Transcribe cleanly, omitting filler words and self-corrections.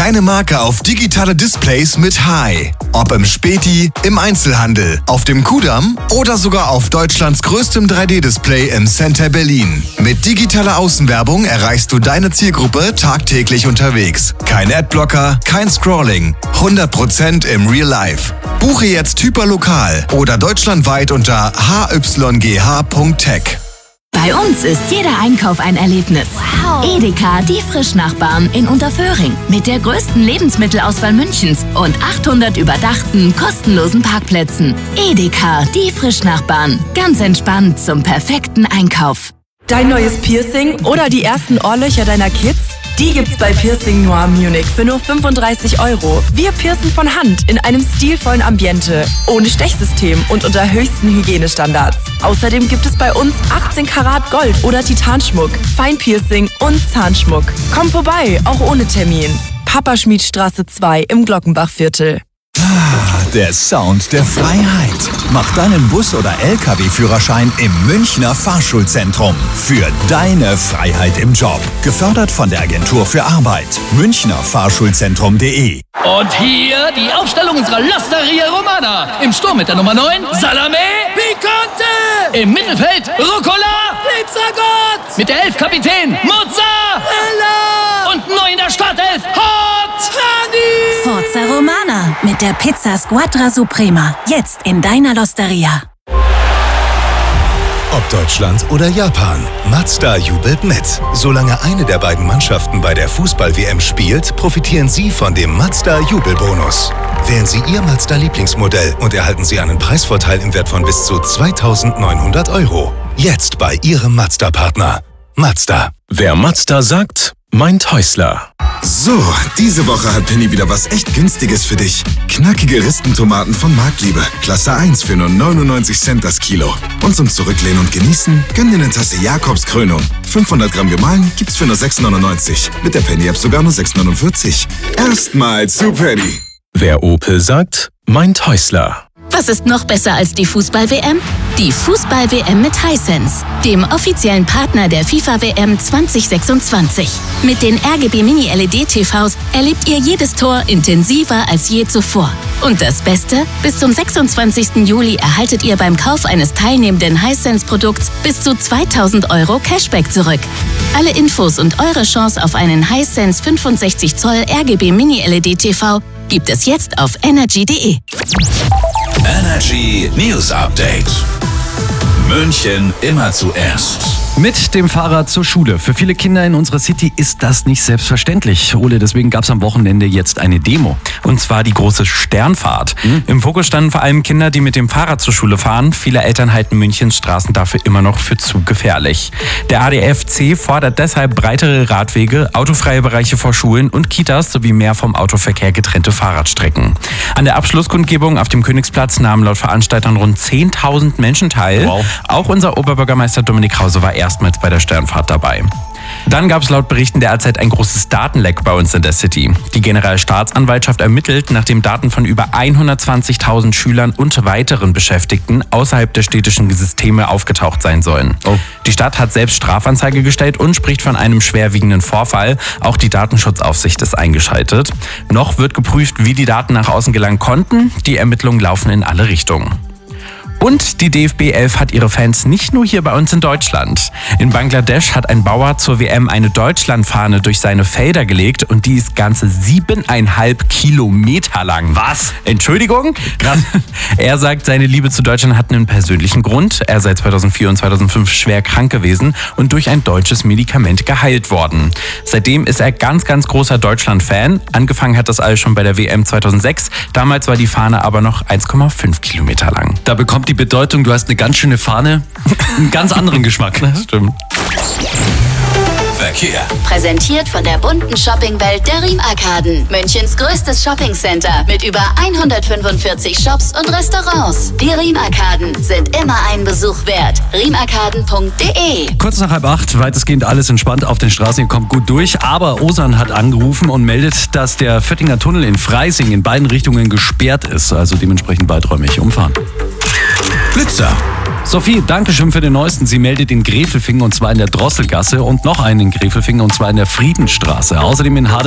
deine Marke auf digitale Displays mit Hai. Ob im Späti, im Einzelhandel, auf dem Kudamm oder sogar auf Deutschlands größtem 3D-Display im Center Berlin. Mit digitaler Außenwerbung erreichst du deine Zielgruppe tagtäglich unterwegs. Kein Adblocker, kein Scrolling. 100% im Real Life. Buche jetzt hyperlokal oder deutschlandweit unter hygh.tech. Bei uns ist jeder Einkauf ein Erlebnis. Wow. Edeka, die Frischnachbarn in Unterföhring. Mit der größten Lebensmittelauswahl Münchens und 800 überdachten, kostenlosen Parkplätzen. Edeka, die Frischnachbarn. Ganz entspannt zum perfekten Einkauf. Dein neues Piercing oder die ersten Ohrlöcher deiner Kids? Die gibt's bei Piercing Noir Munich für nur 35 €. Wir piercen von Hand in einem stilvollen Ambiente, ohne Stechsystem und unter höchsten Hygienestandards. Außerdem gibt es bei uns 18 Karat Gold- oder Titanschmuck, Feinpiercing und Zahnschmuck. Komm vorbei, auch ohne Termin. Papaschmiedstraße 2 im Glockenbachviertel. Der Sound der Freiheit. Mach deinen Bus- oder LKW-Führerschein im Münchner Fahrschulzentrum. Für deine Freiheit im Job. Gefördert von der Agentur für Arbeit. münchnerfahrschulzentrum.de. Und hier die Aufstellung unserer L'Osteria Romana. Im Sturm mit der Nummer 9, Salame Picante. Im Mittelfeld, Rucola Pizzagott. Mit der 11 Kapitän, Mozzarella. Und neu in der Startelf, Hot Honey. Forza Romana mit der Pizza Squadra Suprema. Jetzt in deiner L'Osteria. Ob Deutschland oder Japan, Mazda jubelt mit. Solange eine der beiden Mannschaften bei der Fußball-WM spielt, profitieren Sie von dem Mazda-Jubelbonus. Wählen Sie Ihr Mazda-Lieblingsmodell und erhalten Sie einen Preisvorteil im Wert von bis zu 2.900 €. Jetzt bei Ihrem Mazda-Partner. Mazda. Wer Mazda sagt, meint Häusler. So, diese Woche hat Penny wieder was echt Günstiges für dich. Knackige Ristentomaten von Marktliebe. Klasse 1 für nur 99 Cent das Kilo. Und zum Zurücklehnen und Genießen, gönn dir eine Tasse Jakobs Krönung. 500 Gramm gemahlen gibt's für nur 6,99. Mit der Penny-App sogar nur 6,49. Erstmal zu Penny. Wer Opel sagt, meint Häusler. Was ist noch besser als die Fußball-WM? Die Fußball-WM mit Hisense, dem offiziellen Partner der FIFA-WM 2026. Mit den RGB Mini-LED-TVs erlebt ihr jedes Tor intensiver als je zuvor. Und das Beste? Bis zum 26. Juli erhaltet ihr beim Kauf eines teilnehmenden Hisense-Produkts bis zu 2.000 € Cashback zurück. Alle Infos und eure Chance auf einen Hisense 65 Zoll RGB Mini-LED-TV gibt es jetzt auf energy.de. Energy News Update. München immer zuerst. Mit dem Fahrrad zur Schule. Für viele Kinder in unserer City ist das nicht selbstverständlich. Ole, deswegen gab es am Wochenende jetzt eine Demo. Und zwar die große Sternfahrt. Im Fokus standen vor allem Kinder, die mit dem Fahrrad zur Schule fahren. Viele Eltern halten Münchens Straßen dafür immer noch für zu gefährlich. Der ADFC fordert deshalb breitere Radwege, autofreie Bereiche vor Schulen und Kitas sowie mehr vom Autoverkehr getrennte Fahrradstrecken. An der Abschlusskundgebung auf dem Königsplatz nahmen laut Veranstaltern rund 10.000 Menschen teil. Wow. Auch unser Oberbürgermeister Dominik Krause war erstmals bei der Sternfahrt dabei. Dann gab es laut Berichten der AZ ein großes Datenleck bei uns in der City. Die Generalstaatsanwaltschaft ermittelt, nachdem Daten von über 120.000 Schülern und weiteren Beschäftigten außerhalb der städtischen Systeme aufgetaucht sein sollen. Oh. Die Stadt hat selbst Strafanzeige gestellt und spricht von einem schwerwiegenden Vorfall. Auch die Datenschutzaufsicht ist eingeschaltet. Noch wird geprüft, wie die Daten nach außen gelangen konnten. Die Ermittlungen laufen in alle Richtungen. Und die DFB 11 hat ihre Fans nicht nur hier bei uns in Deutschland. In Bangladesch hat ein Bauer zur WM eine Deutschlandfahne durch seine Felder gelegt und die ist ganze 7,5 Kilometer lang. Was? Entschuldigung? Krass. Er sagt, seine Liebe zu Deutschland hat einen persönlichen Grund. Er sei 2004 und 2005 schwer krank gewesen und durch ein deutsches Medikament geheilt worden. Seitdem ist er ganz, ganz großer Deutschland-Fan. Angefangen hat das alles schon bei der WM 2006. Damals war die Fahne aber noch 1,5 Kilometer lang. Da bekommt die Bedeutung, du hast eine ganz schöne Fahne, einen ganz anderen Geschmack. Das stimmt. Verkehr. Präsentiert von der bunten Shoppingwelt der Riem-Arkaden. Münchens größtes Shoppingcenter mit über 145 Shops und Restaurants. Die Riem-Arkaden sind immer einen Besuch wert. riemarkaden.de. Kurz nach 7:30, weitestgehend alles entspannt auf den Straßen, ihr kommt gut durch. Aber Osan hat angerufen und meldet, dass der Föttinger Tunnel in Freising in beiden Richtungen gesperrt ist. Also dementsprechend weiträumig umfahren. Blitzer. Sophie, danke schön für den Neuesten. Sie meldet in Gräfelfingen und zwar in der Drosselgasse und noch einen in Gräfelfingen und zwar in der Friedenstraße. Außerdem in